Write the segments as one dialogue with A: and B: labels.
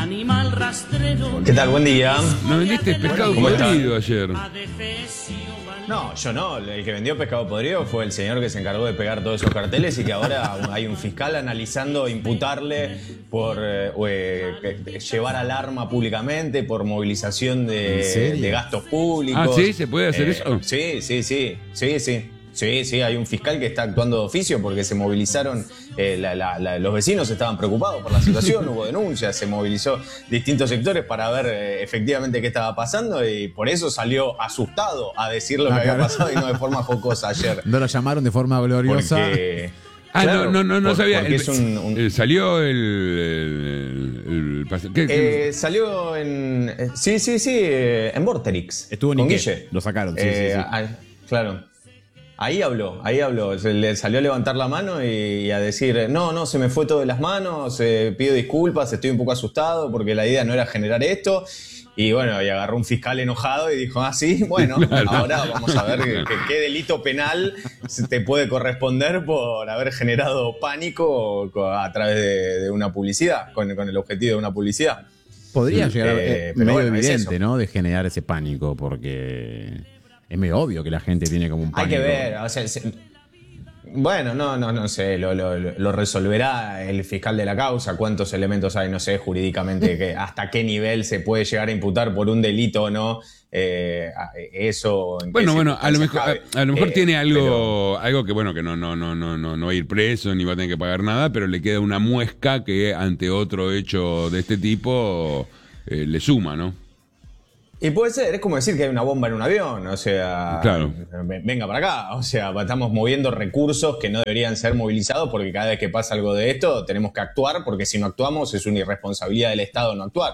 A: animal rastrero.
B: ¿Qué tal? Buen día.
C: No vendiste pescado
B: ¿Cómo estás?
C: podrido ayer.
B: No, yo no. El que vendió pescado podrido fue el señor que se encargó de pegar todos esos carteles y que ahora hay un fiscal analizando imputarle por llevar alarma públicamente, por movilización de gastos públicos.
C: Ah, ¿sí? ¿Se puede hacer eso?
B: Sí, hay un fiscal que está actuando de oficio porque se movilizaron, los vecinos estaban preocupados por la situación, hubo denuncias, se movilizó distintos sectores para ver efectivamente qué estaba pasando y por eso salió asustado a decir lo que había pasado y no de forma jocosa ayer.
D: No lo llamaron de forma gloriosa.
B: Porque,
C: claro, no sabía.
B: Porque
C: salió ¿qué?
B: salió en... en Vorterix.
D: Estuvo en
B: con
D: Ike.
B: Guille.
D: Lo sacaron, sí.
B: Claro. Ahí habló, se le salió a levantar la mano y a decir, no, se me fue todo de las manos, pido disculpas, estoy un poco asustado porque la idea no era generar esto. Y bueno, y agarró un fiscal enojado y dijo, sí, bueno, claro. Ahora vamos a ver qué delito penal te puede corresponder por haber generado pánico a través de una publicidad, con el objetivo de una publicidad.
D: Podría llegar medio
B: bueno,
D: evidente, ¿no? De generar ese pánico, porque... Es medio obvio que la gente tiene como un pánico.
B: Hay que ver, o sea, bueno, no sé, lo resolverá el fiscal de la causa, cuántos elementos hay, no sé, jurídicamente, hasta qué nivel se puede llegar a imputar por un delito o no, eso...
C: Bueno, a lo mejor tiene algo que bueno, que no va a ir preso ni va a tener que pagar nada, pero le queda una muesca que ante otro hecho de este tipo le suma, ¿no?
B: Y puede ser, es como decir que hay una bomba en un avión, o sea,
C: claro.
B: Venga para acá, o sea, estamos moviendo recursos que no deberían ser movilizados porque cada vez que pasa algo de esto tenemos que actuar porque si no actuamos es una irresponsabilidad del Estado no actuar.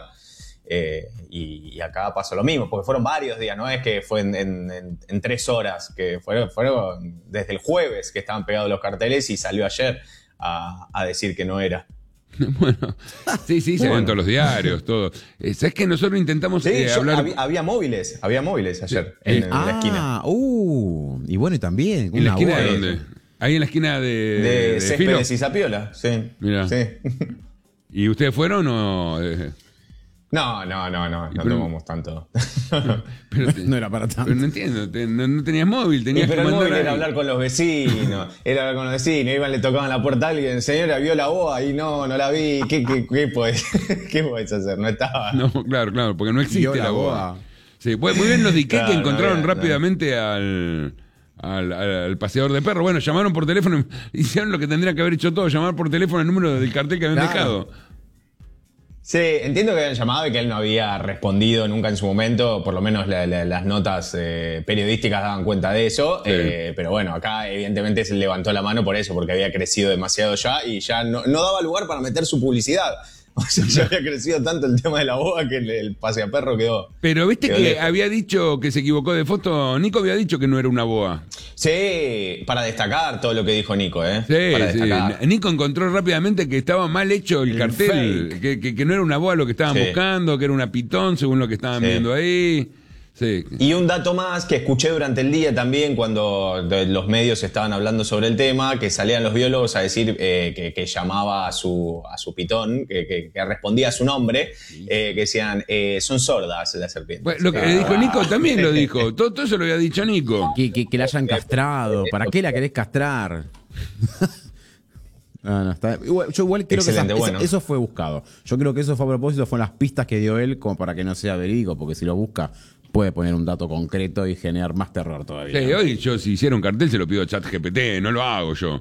B: Y acá pasa lo mismo, porque fueron varios días, no es que fue en 3 horas, que fueron desde el jueves que estaban pegados los carteles y salió ayer a decir que no era.
C: Bueno, sí, se ven todos los diarios, todo. ¿Sabes que nosotros intentamos hablar?
B: Había móviles ayer en la esquina.
D: Y bueno, y también.
C: ¿En la esquina de dónde? Ahí en la esquina de
B: Céspedes y Zapiola, sí.
C: Mirá.
B: Sí.
C: ¿Y ustedes fueron o...?
B: No tomamos tanto.
D: Pero no era para tanto.
C: Pero no entiendo, no tenías móvil, tenías
B: pero
C: que
B: el
C: mandar
B: móvil era hablar con los vecinos, iban, le tocaban la puerta a alguien, señora, vio la boa y no la vi, ¿qué podés hacer? No estaba.
C: No, claro, porque no existe la boa. Sí, pues muy bien los de Ike que encontraron rápidamente al paseador de perros. Bueno, llamaron por teléfono, hicieron lo que tendrían que haber hecho todos, llamar por teléfono el número del cartel que habían dejado.
B: Sí, entiendo que habían llamado y que él no había respondido nunca en su momento, por lo menos las notas periodísticas daban cuenta de eso, sí. Pero bueno, acá evidentemente se levantó la mano por eso, porque había crecido demasiado ya y ya no daba lugar para meter su publicidad. O sea, ya había crecido tanto el tema de la boa que el paseaperro quedó.
C: Pero viste que
B: lejos.
C: Había dicho que se equivocó de foto. Nico había dicho que no era una boa.
B: Sí, para destacar todo lo que dijo Nico,
C: Sí. Nico encontró rápidamente que estaba mal hecho el cartel, que no era una boa lo que estaban buscando, que era una pitón según lo que estaban viendo ahí. Sí.
B: Y un dato más que escuché durante el día también cuando los medios estaban hablando sobre el tema, que salían los biólogos a decir que llamaba a su pitón, que respondía a su nombre, que decían, son sordas las serpientes.
C: Bueno, lo que dijo Nico también lo dijo, todo eso lo había dicho Nico.
D: Que la hayan castrado, ¿para qué la querés castrar? No, está. Yo igual creo que eso fue buscado. Yo creo que eso fue a propósito, fueron las pistas que dio él como para que no sea verídico, porque si lo busca puede poner un dato concreto y generar más terror todavía.
C: Sí, hoy yo si hiciera un cartel se lo pido a ChatGPT, no lo hago yo.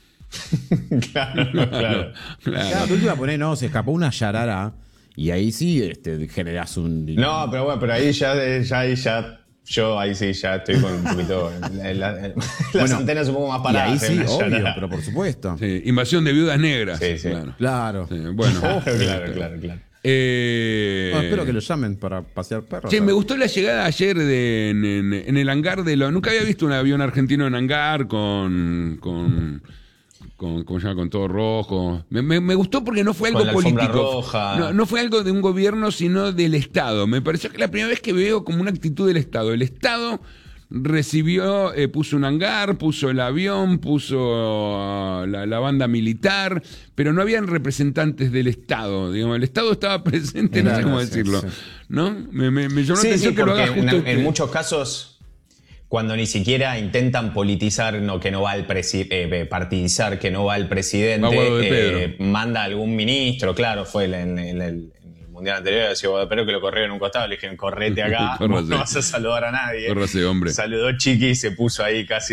B: Claro.
D: Tú te ibas a poner, se escapó una yarara y ahí sí generás un...
B: No, pero bueno, pero ahí ya yo ahí sí ya estoy con un poquito las antenas un poco más paradas.
D: Y ahí sí, obvio, pero por supuesto.
C: Sí, invasión de viudas negras.
B: Sí.
D: Claro.
C: Sí, bueno.
B: Claro.
D: Espero que lo llamen para pasear perros.
C: Me gustó la llegada ayer en el hangar nunca había visto un avión argentino en hangar con ¿cómo se llama? Con todo rojo. Me gustó porque no fue algo político.
B: Roja.
C: No fue algo de un gobierno, sino del Estado. Me pareció que la primera vez que veo como una actitud del Estado. El Estado recibió, puso un hangar, puso el avión, puso la banda militar, pero no habían representantes del Estado, digamos, el Estado estaba presente, no sé cómo decirlo, ¿no? Me llamó la atención que lo haga justo
B: en muchos casos, cuando ni siquiera intentan politizar, que no va el partidizar, que no va el presidente, manda algún ministro, claro, fue en el mundial anterior, decía Guado de Pedro que lo corrieron en un costado, le dijeron, correte acá, no vas a saludar a nadie.
C: Córrase, hombre.
B: Saludó Chiqui y se puso ahí casi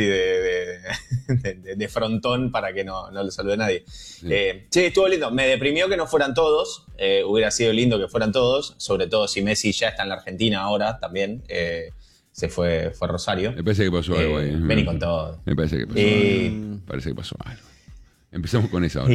B: de frontón para que no lo salude nadie. Sí. Estuvo lindo. Me deprimió que no fueran todos. Hubiera sido lindo que fueran todos, sobre todo si Messi ya está en la Argentina ahora también. Se fue a Rosario.
C: Me parece que pasó algo ahí.
B: Vení con todo.
C: Me parece que pasó algo. Parece que pasó algo. Empezamos con esa ahora.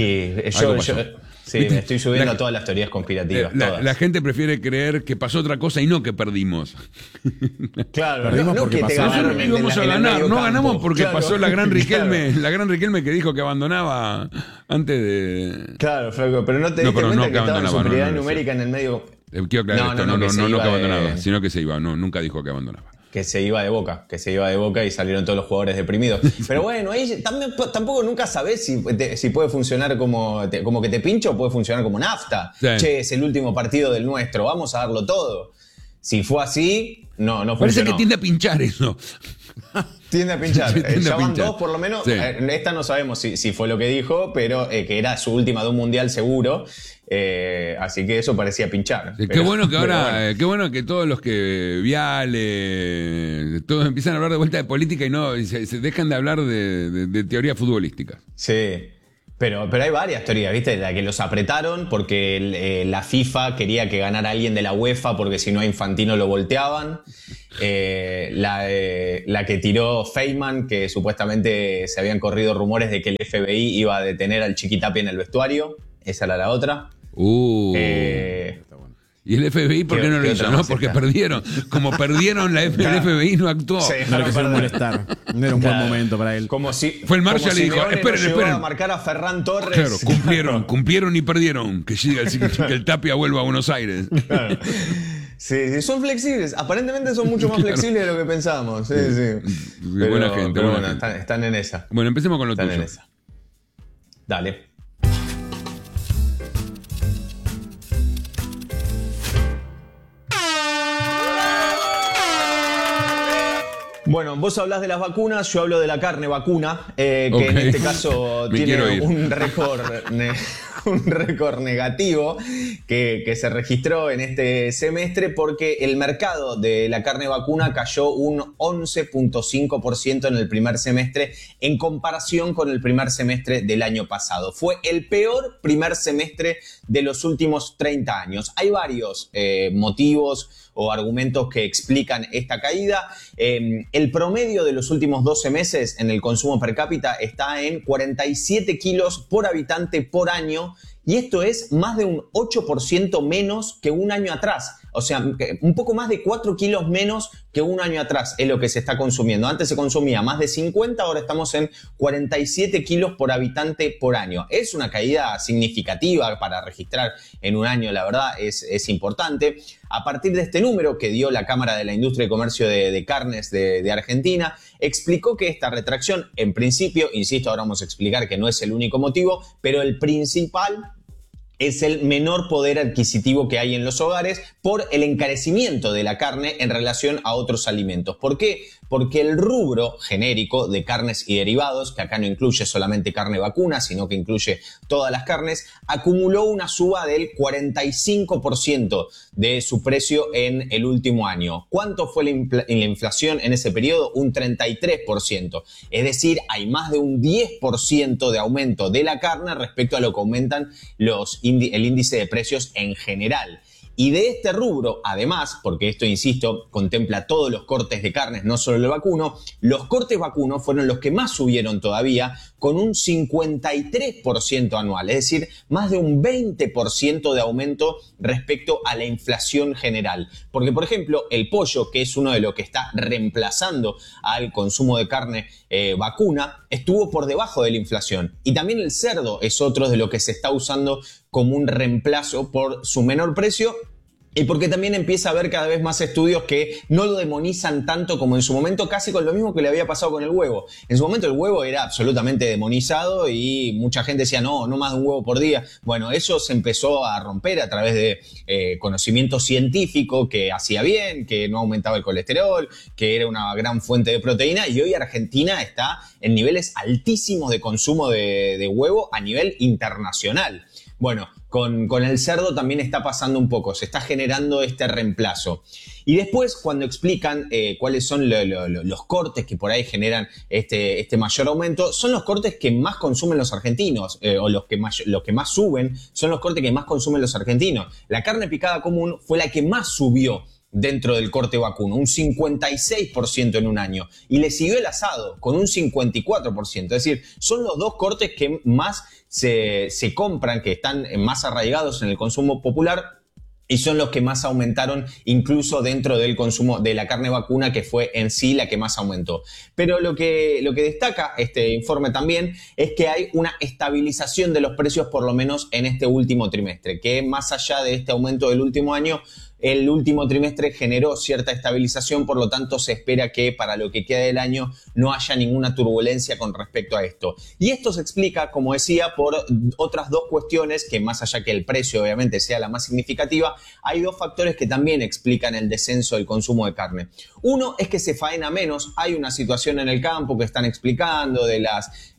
B: Me estoy subiendo a todas las teorías conspirativas.
C: La gente prefiere creer que pasó otra cosa y no que perdimos.
B: Claro,
D: perdimos porque
C: nosotros íbamos a ganar, no ganamos porque pasó la gran Riquelme, la gran Riquelme que dijo que abandonaba antes de.
B: Claro, Franco, pero no te diste cuenta que estaba en superioridad numérica en el medio.
C: Quiero aclarar esto, no que abandonaba, sino que se iba, nunca dijo que abandonaba.
B: Que se iba de Boca y salieron todos los jugadores deprimidos. Pero bueno, ahí tampoco nunca sabés si puede funcionar como que te pincho o puede funcionar como nafta. Sí. Che, es el último partido del nuestro, vamos a darlo todo. Si fue así, no funcionó.
C: Parece que tiende a pinchar eso.
B: Tiende a pinchar. Ya van dos por lo menos. Sí. Esta no sabemos si fue lo que dijo, pero que era su última de un mundial seguro. Así que eso parecía pinchar.
C: Qué bueno que ahora, qué bueno que todos los que Viale, todos empiezan a hablar de vuelta de política y se dejan de hablar de teoría futbolística.
B: Sí. Pero hay varias teorías, ¿viste? La que los apretaron porque la FIFA quería que ganara alguien de la UEFA porque si no a Infantino lo volteaban. La que tiró Feynman, que supuestamente se habían corrido rumores de que el FBI iba a detener al Chiquitapia en el vestuario. Esa era la otra.
C: ¿Y el FBI por qué no lo hizo? No, porque perdieron. Como perdieron, el FBI no actuó.
D: Sí, no lo quisieron molestar. No era un buen momento para él.
B: Como si,
C: fue el Marshall y dijo, esperen.
B: A marcar a Ferran Torres.
C: Claro, cumplieron y perdieron. Que el Tapia vuelva a Buenos Aires. Claro.
B: Sí, son flexibles. Aparentemente son mucho más flexibles de lo que pensábamos. Sí.
C: Pero, buena gente.
B: Pero bueno, están en esa.
C: Bueno, empecemos con lo tuyo.
B: En esa. Dale. Bueno, vos hablás de las vacunas, yo hablo de la carne vacuna, que en este caso tiene un récord negativo que se registró en este semestre porque el mercado de la carne vacuna cayó un 11.5% en el primer semestre en comparación con el primer semestre del año pasado. Fue el peor primer semestre de los últimos 30 años. Hay varios motivos o argumentos que explican esta caída. El promedio de los últimos 12 meses en el consumo per cápita está en 47 kilos por habitante por año, y esto es más de un 8% menos que un año atrás. O sea, un poco más de 4 kilos menos que un año atrás es lo que se está consumiendo. Antes se consumía más de 50, ahora estamos en 47 kilos por habitante por año. Es una caída significativa para registrar en un año, la verdad, es importante. A partir de este número que dio la Cámara de la Industria y Comercio de Carnes de Argentina, explicó que esta retracción, en principio, insisto, ahora vamos a explicar que no es el único motivo, pero el principal es el menor poder adquisitivo que hay en los hogares por el encarecimiento de la carne en relación a otros alimentos. ¿Por qué? Porque el rubro genérico de carnes y derivados, que acá no incluye solamente carne vacuna, sino que incluye todas las carnes, acumuló una suba del 45% de su precio en el último año. ¿Cuánto fue la inflación en ese periodo? Un 33%. Es decir, hay más de un 10% de aumento de la carne respecto a lo que aumentan el índice de precios en general. Y de este rubro, además, porque esto, insisto, contempla todos los cortes de carnes, no solo el vacuno, los cortes vacunos fueron los que más subieron todavía, con un 53% anual, es decir, más de un 20% de aumento respecto a la inflación general. Porque, por ejemplo, el pollo, que es uno de los que está reemplazando al consumo de carne vacuna, estuvo por debajo de la inflación. Y también el cerdo es otro de lo que se está usando como un reemplazo por su menor precio Y porque también empieza a haber cada vez más estudios que no lo demonizan tanto como en su momento, casi con lo mismo que le había pasado con el huevo. En su momento el huevo era absolutamente demonizado y mucha gente decía, no más de un huevo por día. Bueno, eso se empezó a romper a través de conocimiento científico, que hacía bien, que no aumentaba el colesterol, que era una gran fuente de proteína, y hoy Argentina está en niveles altísimos de consumo de huevo a nivel internacional. Bueno, con el cerdo también está pasando un poco, se está generando este reemplazo. Y después, cuando explican cuáles son los cortes que por ahí generan este mayor aumento, son los cortes que más consumen los argentinos, o los que más suben, son los cortes que más consumen los argentinos. La carne picada común fue la que más subió dentro del corte vacuno, un 56% en un año. Y le siguió el asado, con un 54%. Es decir, son los dos cortes que más se compran, que están más arraigados en el consumo popular, y son los que más aumentaron incluso dentro del consumo de la carne vacuna, que fue en sí la que más aumentó. Pero lo que destaca este informe también es que hay una estabilización de los precios, por lo menos en este último trimestre, que más allá de este aumento del último año, el último trimestre generó cierta estabilización, por lo tanto se espera que para lo que queda del año no haya ninguna turbulencia con respecto a esto. Y esto se explica, como decía, por otras dos cuestiones que, más allá que el precio obviamente sea la más significativa, hay dos factores que también explican el descenso del consumo de carne. Uno es que se faena menos, hay una situación en el campo que están explicando de las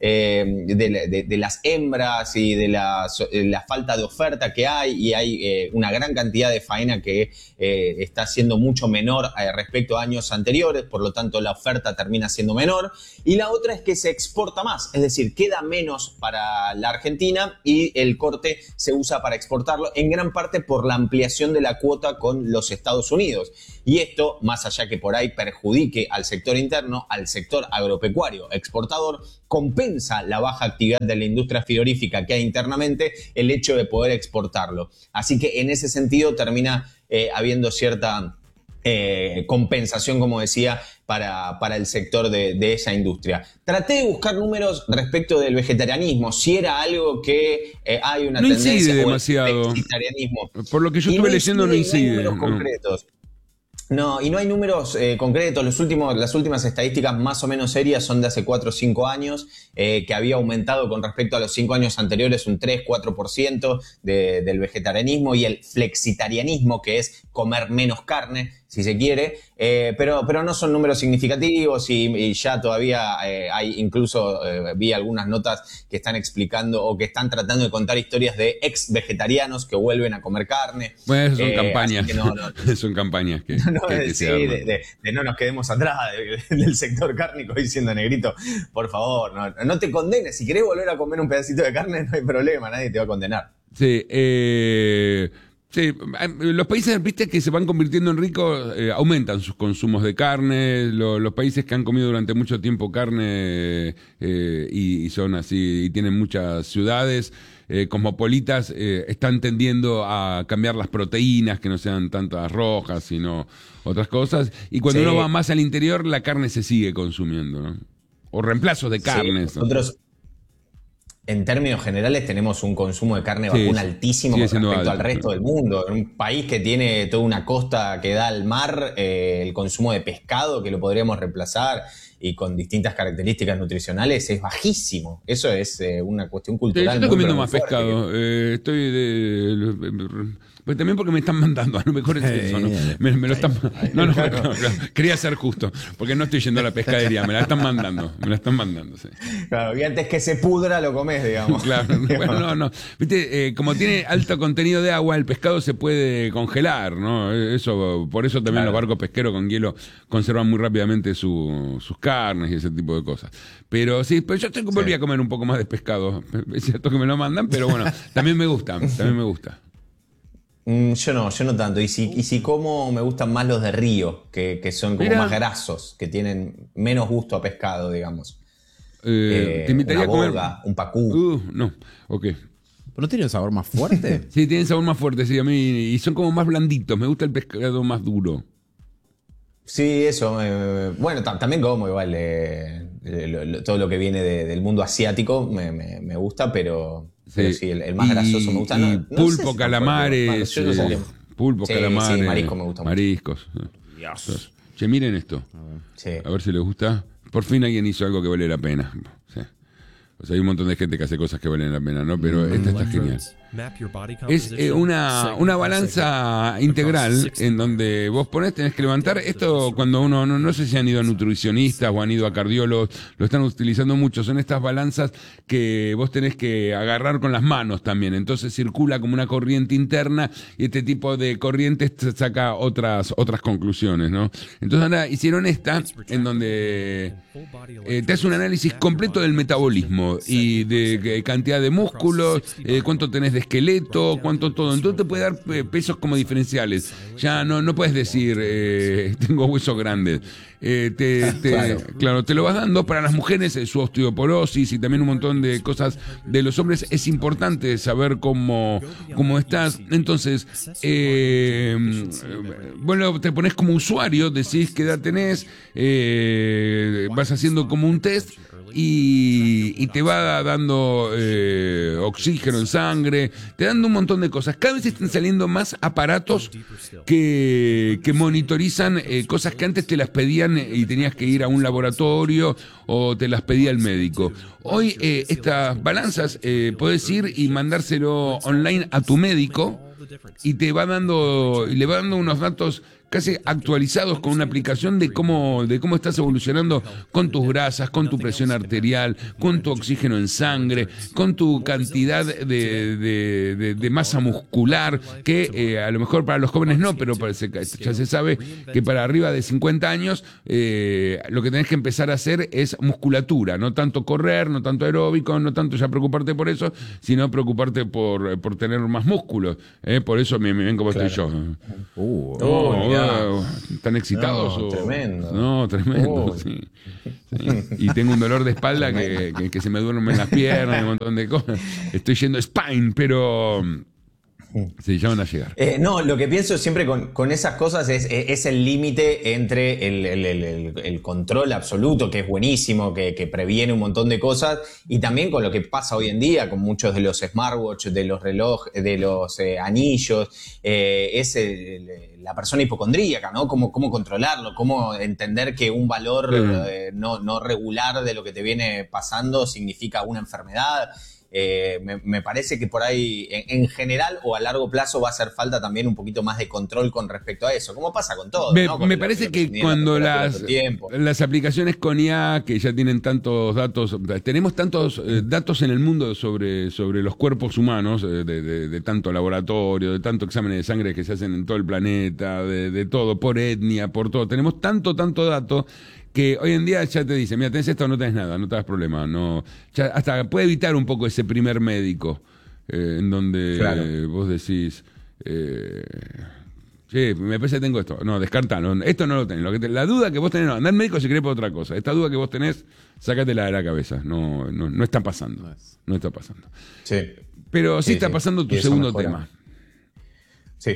B: hembras y de la falta de oferta que hay, y hay una gran cantidad de faena que está siendo mucho menor respecto a años anteriores, por lo tanto la oferta termina siendo menor. Y la otra es que se exporta más, es decir, queda menos para la Argentina y el corte se usa para exportarlo, en gran parte por la ampliación de la cuota con los Estados Unidos. Y esto, más allá que por ahí perjudique al sector interno, al sector agropecuario exportador, compensa la baja actividad de la industria frigorífica que hay internamente el hecho de poder exportarlo. Así que en ese sentido termina habiendo cierta compensación, como decía, para el sector de esa industria. Traté de buscar números respecto del vegetarianismo, si era algo que hay una tendencia.
C: No incide demasiado.
B: Vegetarianismo.
C: Por lo que yo estuve leyendo, no incide.
B: No hay números concretos. No, y no hay números concretos. Las últimas estadísticas más o menos serias son de hace 4 o 5 años, que había aumentado con respecto a los 5 años anteriores un 3-4% del vegetarianismo, y el flexitarianismo, que es comer menos carne, si se quiere, pero no son números significativos, y ya todavía hay, incluso vi algunas notas que están explicando o que están tratando de contar historias de ex vegetarianos que vuelven a comer carne.
C: Bueno, son campañas. Son campañas que
B: sí, de no nos quedemos atrás del sector cárnico, diciendo, Negrito, por favor, no te condenes. Si querés volver a comer un pedacito de carne, no hay problema, nadie te va a condenar.
C: Sí, sí, los países, viste, que se van convirtiendo en ricos, aumentan sus consumos de carne. Los países que han comido durante mucho tiempo carne y son así, y tienen muchas ciudades cosmopolitas, están tendiendo a cambiar las proteínas, que no sean tantas rojas, sino otras cosas. Y cuando uno va más al interior, la carne se sigue consumiendo, ¿no? O reemplazos de carnes.
B: Sí, nosotros, en términos generales, tenemos un consumo de carne vacuna altísimo con respecto al resto del mundo. En un país que tiene toda una costa que da al mar, el consumo de pescado, que lo podríamos reemplazar, y con distintas características nutricionales, es bajísimo. Eso es una cuestión cultural.
C: Yo estoy comiendo más pescado. Pues también porque me están mandando, a lo mejor es eso, ¿no? Me lo están. No, quería ser justo, porque no estoy yendo a la pescadería, me la están mandando, sí.
B: Claro, y antes que se pudra lo comés, digamos.
C: Claro, bueno, no. Viste, como tiene alto contenido de agua, el pescado se puede congelar, ¿no? Por eso también los barcos pesqueros con hielo conservan muy rápidamente sus carnes y ese tipo de cosas. Pero sí, pero yo volví a comer un poco más de pescado. Es cierto que me lo mandan, pero bueno, también me gusta.
B: Yo no tanto. Y si como, me gustan más los de río, que son como más grasos, que tienen menos gusto a pescado, digamos.
C: Te invitaría
B: una boga, a comer un pacú.
C: No, ok.
D: ¿Pero no tiene un sabor más fuerte?
C: Sí, tienen sabor más fuerte, sí, a mí. Y son como más blanditos. Me gusta el pescado más duro.
B: Sí, eso. Bueno, también como igual todo lo que viene del mundo asiático me gusta, pero sí, el más grasoso me gusta.
C: Pulpo, calamares, Pulpos, calamares,
B: sí, marisco me gusta
C: mariscos.
D: Dios.
C: Che, miren esto.
B: Sí.
C: A ver si les gusta. Por fin alguien hizo algo que vale la pena. Sí. O sea, hay un montón de gente que hace cosas que valen la pena, ¿no? Pero esta está genial. Es una balanza integral en donde vos tenés que levantar. Esto cuando uno, no sé si han ido a nutricionistas o han ido a cardiólogos, lo están utilizando mucho. Son estas balanzas que vos tenés que agarrar con las manos también. Entonces circula como una corriente interna y este tipo de corrientes te saca otras conclusiones, ¿no? Entonces ahora hicieron esta en donde te hace un análisis completo del metabolismo y de cantidad de músculos, cuánto tenés de esqueleto, cuánto todo. Entonces te puede dar pesos como diferenciales. Ya no puedes decir tengo huesos grandes. Claro, te lo vas dando. Para las mujeres su osteoporosis y también un montón de cosas de los hombres. Es importante saber cómo estás. Entonces, bueno, te pones como usuario, decís qué edad tenés, vas haciendo como un test y te va dando oxígeno en sangre, te dando un montón de cosas. Cada vez están saliendo más aparatos que monitorizan cosas que antes te las pedían y tenías que ir a un laboratorio o te las pedía el médico. Hoy estas balanzas podés ir y mandárselo online a tu médico y te va dando y le va dando unos datos casi actualizados con una aplicación de cómo estás evolucionando con tus grasas, con tu presión arterial, con tu oxígeno en sangre, con tu cantidad de masa muscular, que a lo mejor para los jóvenes no, pero ya se sabe que para arriba de 50 años lo que tenés que empezar a hacer es musculatura, no tanto correr, no tanto aeróbico, no tanto ya preocuparte por eso, sino preocuparte por tener más músculos. Por eso me ven como estoy yo. ¿Están excitados?
B: No, tremendo.
C: No, tremendo, sí. Y tengo un dolor de espalda que se me duermen las piernas, un montón de cosas. Estoy yendo spine, pero sí, ya van a llegar.
B: No, lo que pienso siempre con esas cosas es el límite entre el control absoluto, que es buenísimo, que previene un montón de cosas, y también con lo que pasa hoy en día, con muchos de los smartwatch, de los relojes, de los anillos, es la persona hipocondríaca, ¿no? Cómo controlarlo, cómo entender que un valor no regular de lo que te viene pasando significa una enfermedad. Me parece que por ahí, en general o a largo plazo, va a hacer falta también un poquito más de control con respecto a eso, como pasa con todo.
C: Me parece que cuando las aplicaciones con IA, que ya tienen tantos datos, tenemos tantos datos en el mundo sobre los cuerpos humanos, de tanto laboratorio, de tanto exámenes de sangre que se hacen en todo el planeta, de todo, por etnia, por todo. Tenemos tanto dato que hoy en día ya te dice, mira, tenés esto, no tenés nada, no te das problema. No, ya hasta puede evitar un poco ese primer médico en donde vos decís, che, me parece que tengo esto. No, descartalo, esto no lo tenés. La duda que vos tenés, no, andá al médico si querés por otra cosa. Esta duda que vos tenés, sácatela de la cabeza. No está pasando. No está pasando.
B: Sí.
C: Pero sí está pasando tu segundo tema.
B: Sí.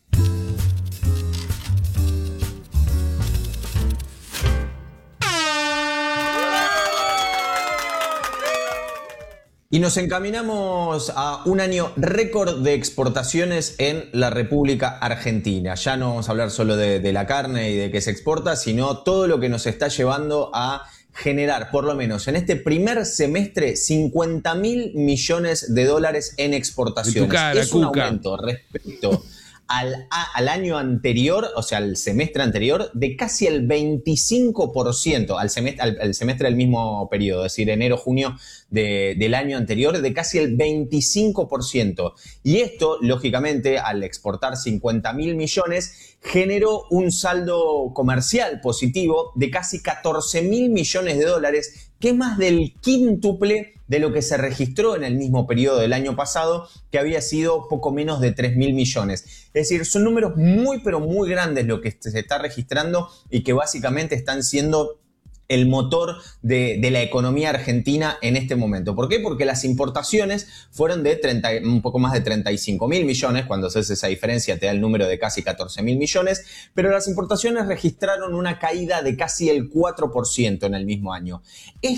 B: Y nos encaminamos a un año récord de exportaciones en la República Argentina. Ya no vamos a hablar solo de la carne y de que se exporta, sino todo lo que nos está llevando a generar, por lo menos en este primer semestre, 50.000 millones de dólares en exportaciones.
C: En tu cara,
B: es un aumento respecto al año anterior, o sea, al semestre anterior, de casi el 25%, al semestre del mismo periodo, es decir, enero-junio del año anterior, de casi el 25%. Y esto, lógicamente, al exportar 50.000 millones, generó un saldo comercial positivo de casi 14.000 millones de dólares, que es más del quíntuple de lo que se registró en el mismo periodo del año pasado, que había sido poco menos de 3.000 millones. Es decir, son números muy, pero muy grandes lo que se está registrando y que básicamente están siendo el motor de la economía argentina en este momento. ¿Por qué? Porque las importaciones fueron de un poco más de 35.000 millones, cuando haces esa diferencia te da el número de casi 14.000 millones, pero las importaciones registraron una caída de casi el 4% en el mismo año. Esto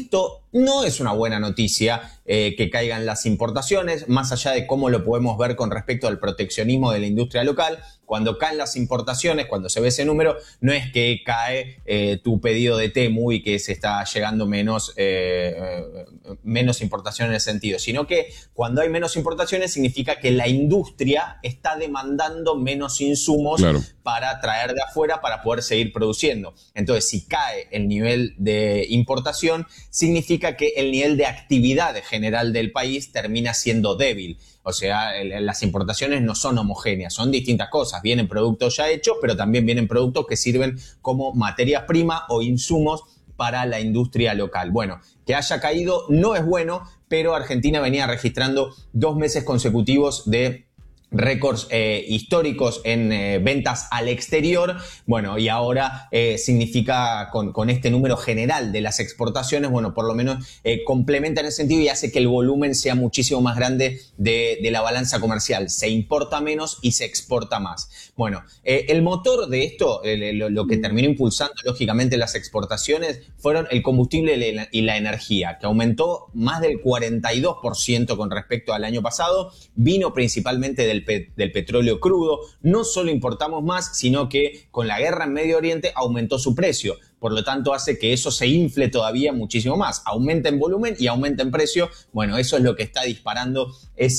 B: No es una buena noticia que caigan las importaciones, más allá de cómo lo podemos ver con respecto al proteccionismo de la industria local. Cuando caen las importaciones, cuando se ve ese número, no es que cae tu pedido de Temu y que se está llegando menos importación en ese sentido, sino que cuando hay menos importaciones significa que la industria está demandando menos insumos para traer de afuera para poder seguir produciendo. Entonces, si cae el nivel de importación, significa que el nivel de actividad general del país termina siendo débil. O sea, las importaciones no son homogéneas, son distintas cosas. Vienen productos ya hechos, pero también vienen productos que sirven como materia prima o insumos para la industria local. Bueno, que haya caído no es bueno, pero Argentina venía registrando 2 meses consecutivos de récords históricos en ventas al exterior. Bueno, y ahora significa con este número general de las exportaciones, bueno, por lo menos complementa en ese sentido y hace que el volumen sea muchísimo más grande de la balanza comercial. Se importa menos y se exporta más. Bueno, el motor de esto, lo que terminó impulsando lógicamente las exportaciones, fueron el combustible y la energía, que aumentó más del 42% con respecto al año pasado. Vino principalmente del petróleo crudo. No solo importamos más, sino que con la guerra en Medio Oriente aumentó su precio. Por lo tanto, hace que eso se infle todavía muchísimo más. Aumenta en volumen y aumenta en precio. Bueno, eso es lo que está disparando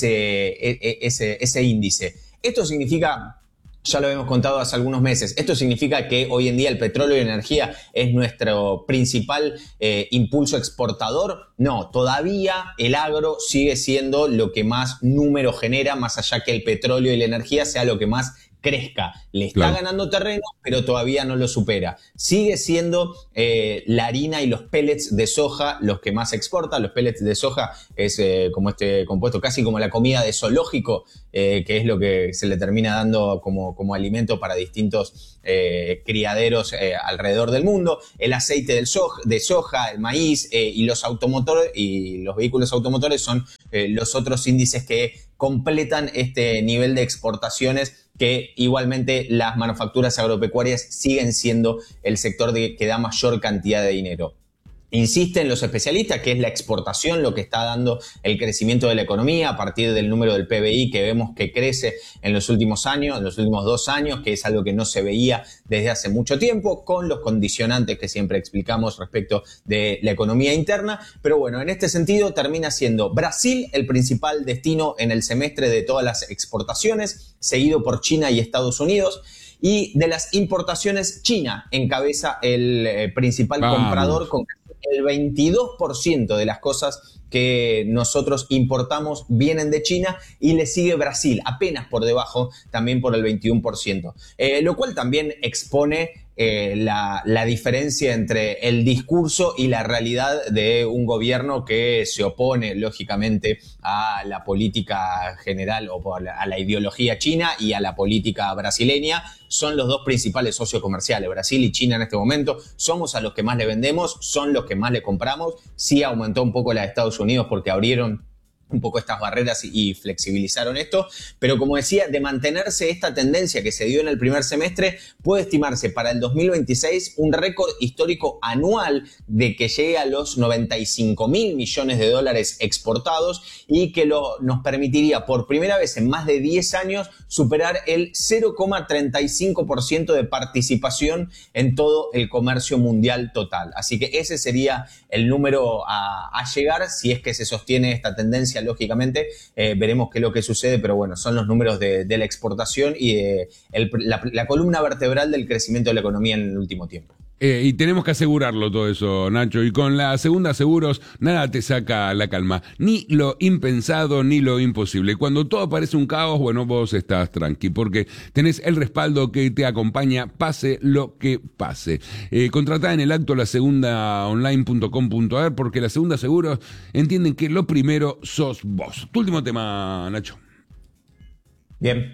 B: ese índice. Esto significa... Ya lo hemos contado hace algunos meses. Esto significa que hoy en día el petróleo y la energía es nuestro principal impulso exportador. No, todavía el agro sigue siendo lo que más número genera, más allá que el petróleo y la energía sea lo que más crezca. Le está ganando terreno, pero todavía no lo supera. Sigue siendo la harina y los pellets de soja los que más exporta. Los pellets de soja es como este compuesto, casi como la comida de zoológico, que es lo que se le termina dando como alimento para distintos criaderos alrededor del mundo. El aceite de soja, el maíz y los automotores y los vehículos automotores son los otros índices que completan este nivel de exportaciones, que igualmente las manufacturas agropecuarias siguen siendo el sector que da mayor cantidad de dinero. Insisten los especialistas que es la exportación lo que está dando el crecimiento de la economía a partir del número del PBI que vemos que crece en los últimos años, en los últimos 2 años, que es algo que no se veía desde hace mucho tiempo, con los condicionantes que siempre explicamos respecto de la economía interna. Pero bueno, en este sentido termina siendo Brasil el principal destino en el semestre de todas las exportaciones, seguido por China y Estados Unidos. Y de las importaciones, China encabeza el principal comprador con el 22% de las cosas que nosotros importamos vienen de China y le sigue Brasil, apenas por debajo, también por el 21%. Lo cual también expone la diferencia entre el discurso y la realidad de un gobierno que se opone, lógicamente, a la política general o a la ideología china y a la política brasileña. Son los 2 principales socios comerciales, Brasil y China en este momento. Somos a los que más le vendemos, son los que más le compramos. Sí aumentó un poco la de Estados Unidos porque abrieron un poco estas barreras y flexibilizaron esto, pero como decía, de mantenerse esta tendencia que se dio en el primer semestre, puede estimarse para el 2026 un récord histórico anual de que llegue a los 95.000 millones de dólares exportados y que nos permitiría por primera vez en más de 10 años superar el 0,35% de participación en todo el comercio mundial total. Así que ese sería el número a llegar si es que se sostiene esta tendencia. Lógicamente veremos qué es lo que sucede, pero bueno, son los números de la exportación y la columna vertebral del crecimiento de la economía en el último tiempo.
C: Y tenemos que asegurarlo todo eso, Nacho. Y con la segunda seguros, nada te saca la calma. Ni lo impensado, ni lo imposible. Cuando todo parece un caos, bueno, vos estás tranqui, porque tenés el respaldo que te acompaña, pase lo que pase. Contratá en el acto lasegundaonline.com.ar, porque la segunda seguros entienden que lo primero sos vos. Tu último tema, Nacho.
B: Bien.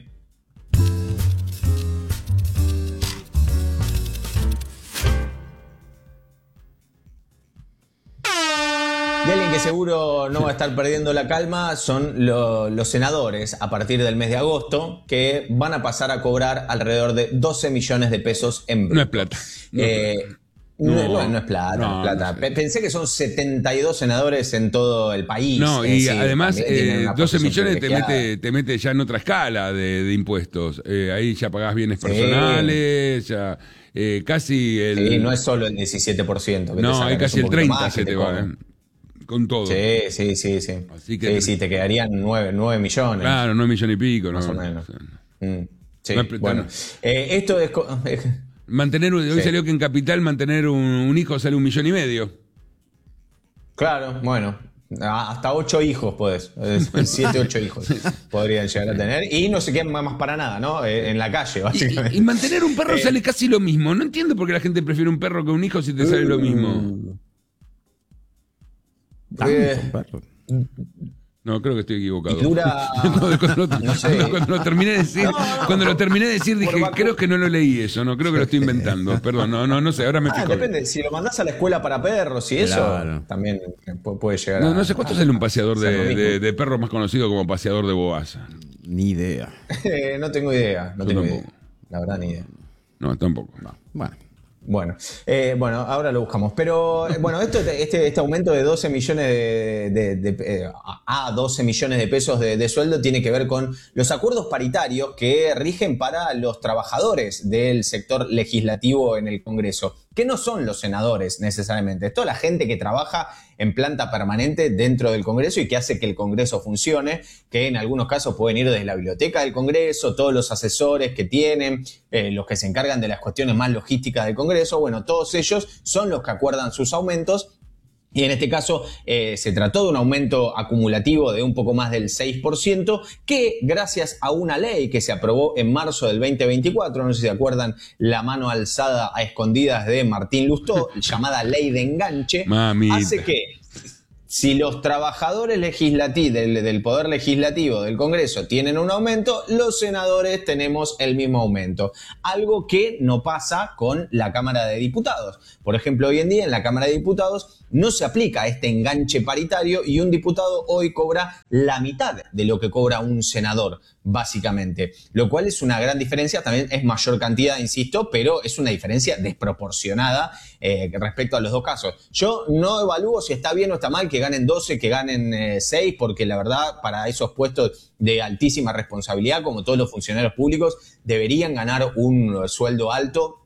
B: Y alguien que seguro no va a estar perdiendo la calma son los senadores a partir del mes de agosto, que van a pasar a cobrar alrededor de 12 millones de pesos en bruto.
C: No es plata.
B: No es plata, no es plata. Pensé que son 72 senadores en todo el país.
C: No, y sí, además 12 millones te mete ya en otra escala de impuestos. Ahí ya pagás bienes personales, ya casi el...
B: Sí, no es solo el 17%. Que
C: no, hay casi el 30% se te va, con todo.
B: Sí.
C: Así que
B: sí, te quedarían 9 millones.
C: Claro, 9 millones y pico.
B: Más
C: o
B: menos. Sí,
C: no,
B: bueno. Esto es...
C: hoy salió que en Capital mantener un hijo sale 1,5 millones.
B: Claro, bueno. Hasta 8 hijos podés. 7, 8 hijos podrían llegar a tener. Y no se quedan más para nada, ¿no? En la calle, básicamente.
C: Y mantener un perro sale casi lo mismo. No entiendo por qué la gente prefiere un perro que un hijo si te sale lo mismo. No, creo que estoy equivocado. Cuando lo terminé de decir, dije, creo que no lo leí eso, no creo que lo estoy inventando. Perdón, no sé, ahora me pico.
B: Depende, si lo mandás a la escuela para perros y eso, también puede llegar
C: No sé cuánto sale un paseador de perros más conocido como paseador de boas.
D: Ni idea.
B: No tengo idea, la verdad, ni idea.
C: No, tampoco.
B: Bueno, ahora lo buscamos. Pero bueno, este aumento de 12 millones a 12 millones de pesos de sueldo tiene que ver con los acuerdos paritarios que rigen para los trabajadores del sector legislativo en el Congreso, que no son los senadores necesariamente, es toda la gente que trabaja en planta permanente dentro del Congreso y que hace que el Congreso funcione, que en algunos casos pueden ir desde la biblioteca del Congreso, todos los asesores que tienen, los que se encargan de las cuestiones más logísticas del Congreso, bueno, todos ellos son los que acuerdan sus aumentos. Y en este caso se trató de un aumento acumulativo de un poco más del 6%, que gracias a una ley que se aprobó en marzo del 2024, no sé si se acuerdan, la mano alzada a escondidas de Martín Lustó, llamada Ley de Enganche, hace que si los trabajadores del Poder Legislativo del Congreso tienen un aumento, los senadores tenemos el mismo aumento. Algo que no pasa con la Cámara de Diputados. Por ejemplo, hoy en día en la Cámara de Diputados no se aplica este enganche paritario y un diputado hoy cobra la mitad de lo que cobra un senador, básicamente. Lo cual es una gran diferencia, también es mayor cantidad, insisto, pero es una diferencia desproporcionada respecto a los dos casos. Yo no evalúo si está bien o está mal que ganen 12, que ganen 6, porque la verdad para esos puestos de altísima responsabilidad, como todos los funcionarios públicos, deberían ganar un sueldo alto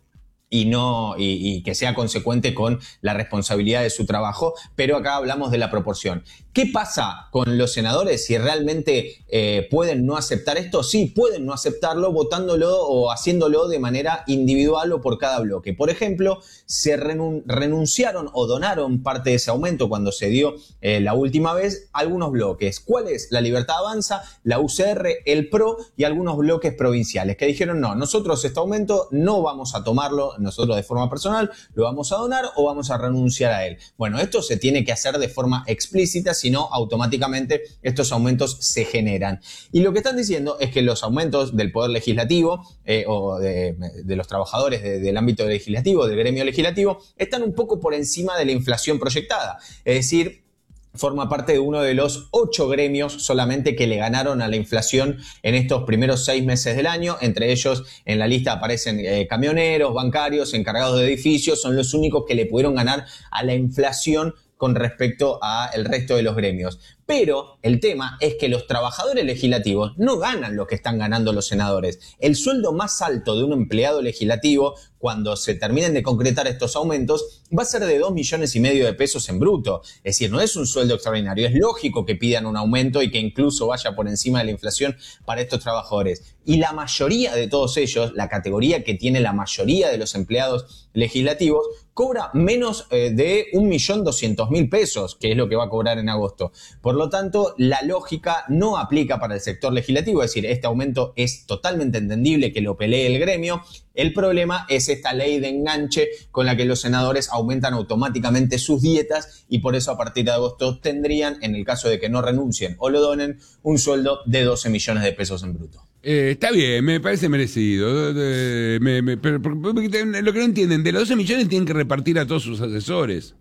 B: y que sea consecuente con la responsabilidad de su trabajo, pero acá hablamos de la proporción. ¿Qué pasa con los senadores si realmente pueden no aceptar esto? Sí, pueden no aceptarlo votándolo o haciéndolo de manera individual o por cada bloque. Por ejemplo, se renunciaron o donaron parte de ese aumento cuando se dio la última vez algunos bloques. ¿Cuál es? La Libertad Avanza, la UCR, el PRO y algunos bloques provinciales que dijeron no, nosotros este aumento no vamos a tomarlo nosotros de forma personal, lo vamos a donar o vamos a renunciar a él. Bueno, esto se tiene que hacer de forma explícita, si no, automáticamente estos aumentos se generan. Y lo que están diciendo es que los aumentos del Poder Legislativo o de los trabajadores del ámbito legislativo, del gremio legislativo, están un poco por encima de la inflación proyectada. Es decir, forma parte de uno de los 8 gremios solamente que le ganaron a la inflación en estos primeros 6 meses del año. Entre ellos en la lista aparecen camioneros, bancarios, encargados de edificios. Son los únicos que le pudieron ganar a la inflación con respecto al resto de los gremios. Pero el tema es que los trabajadores legislativos no ganan lo que están ganando los senadores. El sueldo más alto de un empleado legislativo, cuando se terminen de concretar estos aumentos, va a ser de 2,5 millones de pesos en bruto. Es decir, no es un sueldo extraordinario. Es lógico que pidan un aumento y que incluso vaya por encima de la inflación para estos trabajadores. Y la mayoría de todos ellos, la categoría que tiene la mayoría de los empleados legislativos, cobra menos de 1.200.000 pesos, que es lo que va a cobrar en agosto. Por lo tanto, la lógica no aplica para el sector legislativo, es decir, este aumento es totalmente entendible que lo pelee el gremio. El problema es esta ley de enganche con la que los senadores aumentan automáticamente sus dietas y por eso a partir de agosto tendrían, en el caso de que no renuncien o lo donen, un sueldo de 12 millones de pesos en bruto.
C: Está bien, me parece merecido. Pero lo que no entienden, de los 12 millones tienen que repartir a todos sus asesores.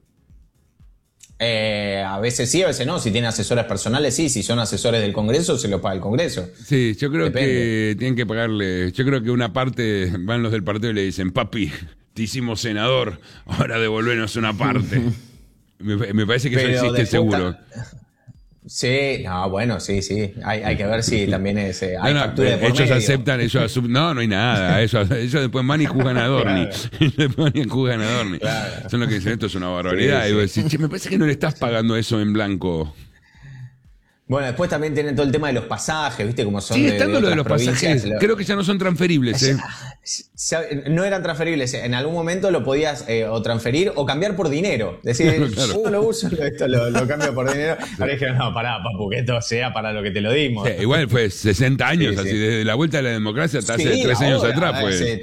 B: A veces sí, a veces no. Si tienen asesores personales, sí. Si son asesores del Congreso, se los paga el Congreso.
C: Sí, yo creo que tienen que pagarle. Yo creo que una parte van los del partido y le dicen, papi, te hicimos senador, ahora devolvernos una parte. Me parece que eso existe seguro.
B: Sí, no, bueno, sí. Hay que ver si también es. Hay factura de por
C: ellos
B: medio.
C: aceptan, no hay nada. Ellos después van y juzgan a Dorni. Claro. Son los que dicen, esto es una barbaridad. Y vos decís, che, me parece que no le estás pagando eso en blanco.
B: Bueno, después también tienen todo el tema de los pasajes, ¿viste? Como son
C: sigue estando lo de los pasajes. Creo que ya no son transferibles,
B: No eran transferibles. En algún momento lo podías o transferir o cambiar por dinero. Decir, claro. Yo no lo uso, esto lo cambio por dinero. Ahora dijeron, no, pará, papu, que esto sea para lo que te lo dimos.
C: Sí, igual fue 60 años, así, desde la vuelta de la democracia hasta hace 3 años atrás. Pues.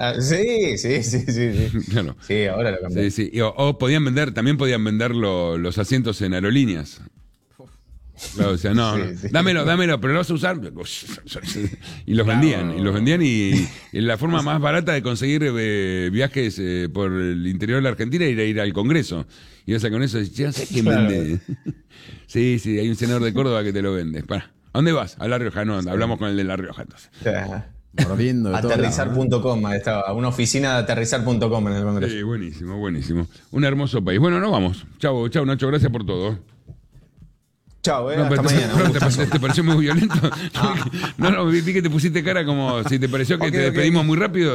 B: Sí. Claro. Sí, ahora lo cambié.
C: Sí. O también podían vender los asientos en aerolíneas. Claro, o sea, no, dámelo, pero lo vas a usar. Y los vendían, y la forma más barata de conseguir viajes por el interior de la Argentina era ir al Congreso. Y vas a con eso y ya sé quién vende. Sí, hay un senador de Córdoba que te lo vende. ¿A dónde vas? A La Rioja, no, hablamos con el de La Rioja entonces.
B: Aterrizar.com, estaba una oficina de aterrizar.com en el Congreso.
C: Sí, buenísimo. Un hermoso país. Bueno, nos vamos. Chau, Nacho, gracias por todo.
B: Chao, hasta mañana.
C: ¿Te pareció muy violento? No, vi que te pusiste cara como si te pareció que te despedimos muy rápido.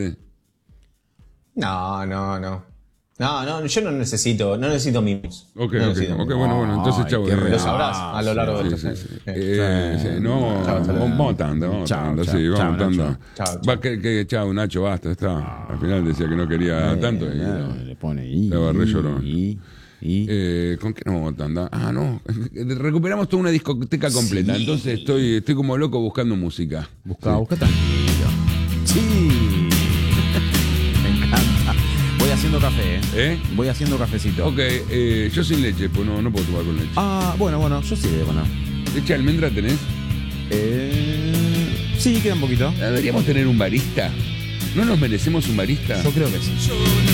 B: No, yo no necesito mimos.
C: Ok, bueno, entonces chao.
B: Lo sabrás a lo largo de esto.
C: Vamos tanto. Chao, Nacho, basta, está. Al final decía que no quería tanto.
D: Le pone ahí.
C: Le agarré llorón. ¿Con qué no vamos tanto? No. Recuperamos toda una discoteca completa. Sí. Entonces estoy como loco buscando música.
D: Busca tranquilo. Sí. Me encanta. Voy haciendo café, Voy haciendo cafecito.
C: Ok, yo sin leche, pues no puedo tomar con leche.
D: Bueno, yo sí debo, ¿no?
C: ¿Leche de almendra tenés?
D: Sí, queda un poquito.
C: ¿Deberíamos tener un barista? ¿No nos merecemos un barista?
D: Yo creo que sí.